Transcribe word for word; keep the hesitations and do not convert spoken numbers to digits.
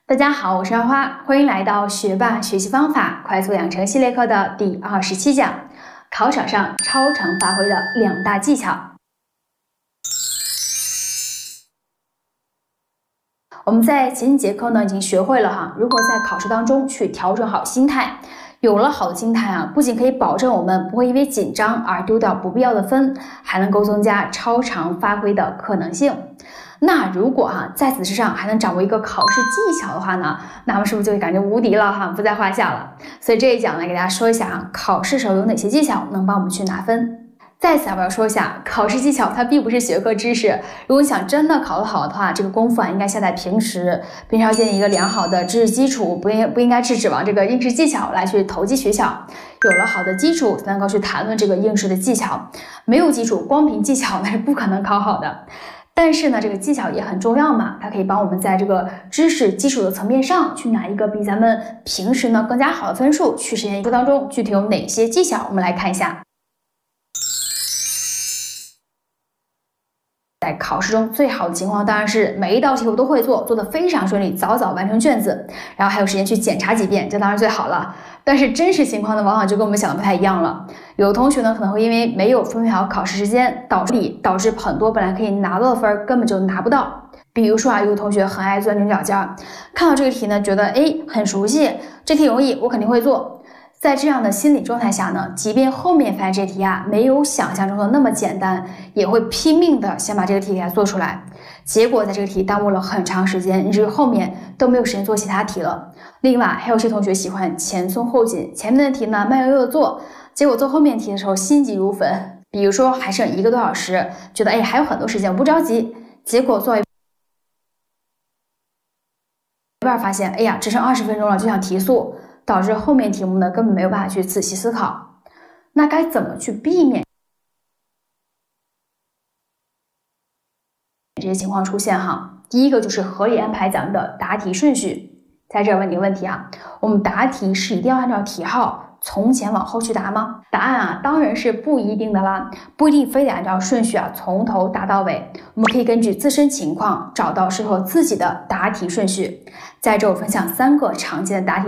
大家好，我是阿花，欢迎来到学霸学习方法快速养成系列课的第二十七讲，考场上超常发挥的两大技巧。我们在前几节课呢已经学会了哈，如何在考试当中去调整好心态。有了好的心态啊，不仅可以保证我们不会因为紧张而丢掉不必要的分，还能够增加超常发挥的可能性。那如果哈、啊、在此之上还能掌握一个考试技巧的话呢，那么是不是就会感觉无敌了哈，不在话下了？所以这一讲来给大家说一下啊，考试时候有哪些技巧能帮我们去拿分。在此啊，我要说一下，考试技巧它并不是学科知识。如果你想真的考得好的话，这个功夫啊应该下在平时，平时要建立一个良好的知识基础，不应不应该只指望这个应试技巧来去投机取巧。有了好的基础，才能够去谈论这个应试的技巧。没有基础，光凭技巧那是不可能考好的。但是呢，这个技巧也很重要嘛，它可以帮我们在这个知识基础的层面上去拿一个比咱们平时呢更加好的分数，去实现一个当中具体有哪些技巧，我们来看一下。在考试中最好的情况当然是每一道题我都会做，做得非常顺利，早早完成卷子，然后还有时间去检查几遍，这当然最好了。但是真实情况呢，往往就跟我们想的不太一样了。有的同学呢可能会因为没有分配好考试时间，导致导致很多本来可以拿到的分根本就拿不到。比如说啊，有的同学很爱钻牛角尖，看到这个题呢，觉得哎很熟悉，这题容易，我肯定会做。在这样的心理状态下呢，即便后面发现这题啊没有想象中的那么简单，也会拼命的想把这个题给它做出来。结果在这个题耽误了很长时间，以至于后面都没有时间做其他题了。另外还有些同学喜欢前松后紧，前面的题呢慢悠悠的做，结果做后面题的时候心急如焚。比如说还剩一个多小时，觉得哎还有很多时间，我不着急，结果做一半发现哎呀只剩二十分钟了，就想提速，导致后面题目呢根本没有办法去仔细思考。那该怎么去避免这些情况出现哈？第一个就是合理安排咱们的答题顺序。在这儿问你个问题啊，我们答题是一定要按照题号从前往后去答吗？答案啊当然是不一定的啦，不一定非得按照顺序啊从头答到尾，我们可以根据自身情况找到适合自己的答题顺序。在这我分享三个常见的答题